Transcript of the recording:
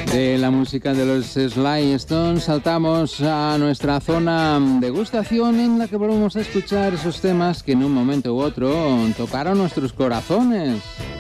De la música de los Sly Stones saltamos a nuestra zona de gustación en la que volvemos a escuchar esos temas que en un momento u otro tocaron nuestros corazones.